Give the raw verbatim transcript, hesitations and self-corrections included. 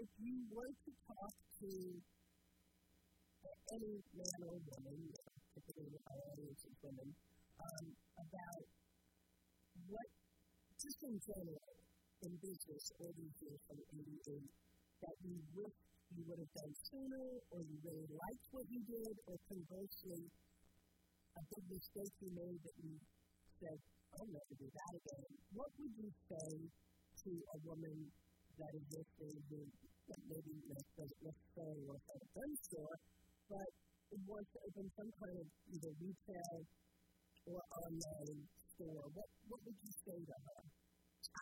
if you were to talk to any man or woman, particularly our audience is women, um, about what, just in general, in business or these years from eighty-eight, that you wish you would have done sooner, or you really liked what you did, or conversely, a big mistake you made that you said, I'll never do that again. What would you say to a woman that is listening who maybe doesn't necessarily work at a gun store, but wants to open some kind of either retail or online store? What, what would you say to her?